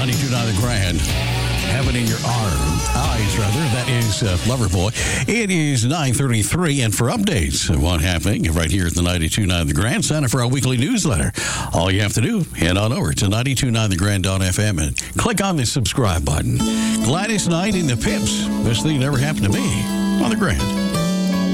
92.9 The Grand. Have it in your eyes, rather. That is Loverboy. It is 9:33, and for updates of what's happening right here at the 92.9 The Grand, sign up for our weekly newsletter. All you have to do, head on over to 92.9thegrand.fm and click on the subscribe button. Gladys Knight and the Pips. Best thing that ever happened to me on The Grand.